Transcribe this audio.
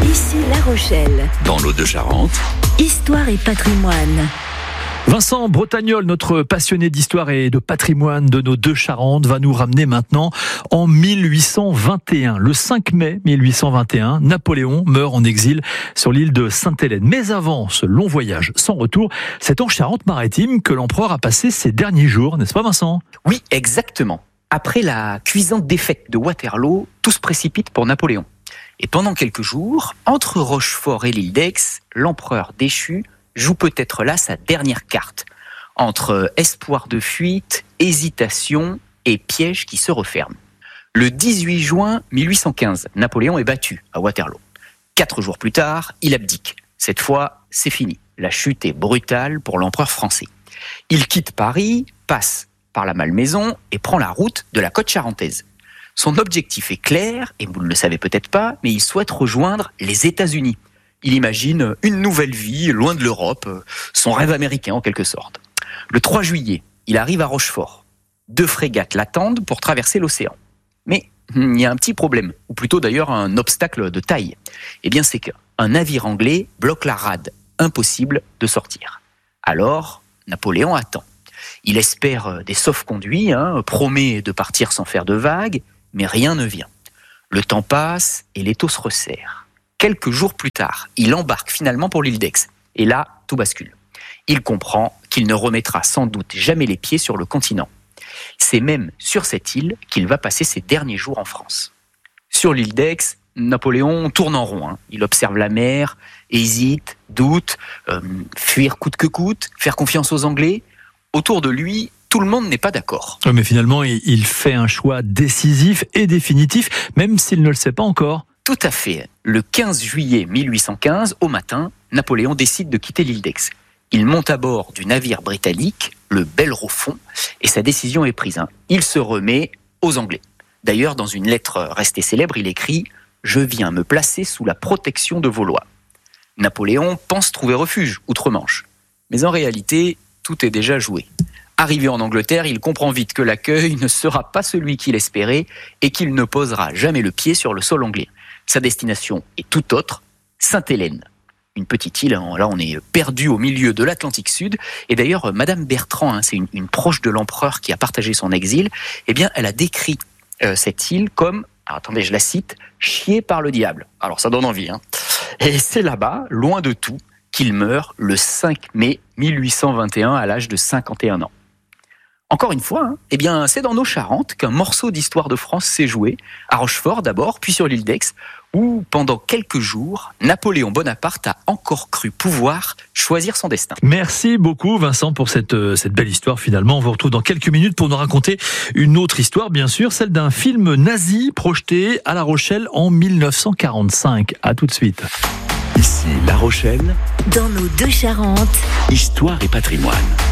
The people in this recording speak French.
Ici La Rochelle. Dans l'Aude de Charente. Histoire et patrimoine. Vincent Bretagnol, notre passionné d'histoire et de patrimoine de nos deux Charentes, va nous ramener maintenant en 1821. Le 5 mai 1821, Napoléon meurt en exil sur l'île de Sainte-Hélène. Mais avant ce long voyage sans retour, c'est en Charente-Maritime que l'empereur a passé ses derniers jours, n'est-ce pas Vincent ? Oui, exactement. Après la cuisante défaite de Waterloo, tout se précipite pour Napoléon. Et pendant quelques jours, entre Rochefort et l'île d'Aix, l'empereur déchu joue peut-être là sa dernière carte, entre espoir de fuite, hésitation et piège qui se referme. Le 18 juin 1815, Napoléon est battu à Waterloo. 4 jours plus tard, il abdique. Cette fois, c'est fini. La chute est brutale pour l'empereur français. Il quitte Paris, passe par la Malmaison et prend la route de la côte charentaise. Son objectif est clair, et vous ne le savez peut-être pas, mais il souhaite rejoindre les États-Unis. Il imagine une nouvelle vie, loin de l'Europe, son rêve américain en quelque sorte. Le 3 juillet, il arrive à Rochefort. 2 frégates l'attendent pour traverser l'océan. Mais il y a un petit problème, ou plutôt d'ailleurs un obstacle de taille. Eh bien c'est qu'un navire anglais bloque la rade, impossible de sortir. Alors, Napoléon attend. Il espère des sauf-conduits, promet de partir sans faire de vagues, mais rien ne vient. Le temps passe et l'étau se resserre. Quelques jours plus tard, il embarque finalement pour l'île d'Aix. Et là, tout bascule. Il comprend qu'il ne remettra sans doute jamais les pieds sur le continent. C'est même sur cette île qu'il va passer ses derniers jours en France. Sur l'île d'Aix, Napoléon tourne en rond. Il observe la mer, hésite, doute, fuir coûte que coûte, faire confiance aux Anglais. Autour de lui, tout le monde n'est pas d'accord. Mais finalement, il fait un choix décisif et définitif, même s'il ne le sait pas encore. Tout à fait. Le 15 juillet 1815, au matin, Napoléon décide de quitter l'île d'Aix. Il monte à bord du navire britannique, le Bellerophon, et sa décision est prise. Il se remet aux Anglais. D'ailleurs, dans une lettre restée célèbre, il écrit « Je viens me placer sous la protection de vos lois ». Napoléon pense trouver refuge outre-Manche. Mais en réalité, tout est déjà joué. Arrivé en Angleterre, il comprend vite que l'accueil ne sera pas celui qu'il espérait et qu'il ne posera jamais le pied sur le sol anglais. Sa destination est tout autre, Sainte-Hélène. Une petite île, là on est perdu au milieu de l'Atlantique Sud. Et d'ailleurs, Madame Bertrand, c'est une proche de l'empereur qui a partagé son exil, eh bien elle a décrit cette île comme, alors attendez, je la cite, « chier par le diable ». Alors ça donne envie. Et c'est là-bas, loin de tout, qu'il meurt le 5 mai 1821 à l'âge de 51 ans. Encore une fois, eh bien, c'est dans nos Charentes qu'un morceau d'histoire de France s'est joué, à Rochefort d'abord, puis sur l'île d'Aix, où pendant quelques jours, Napoléon Bonaparte a encore cru pouvoir choisir son destin. Merci beaucoup Vincent pour cette belle histoire finalement. On vous retrouve dans quelques minutes pour nous raconter une autre histoire, bien sûr, celle d'un film nazi projeté à La Rochelle en 1945. À tout de suite. Ici La Rochelle. Dans nos deux Charentes. Histoire et patrimoine.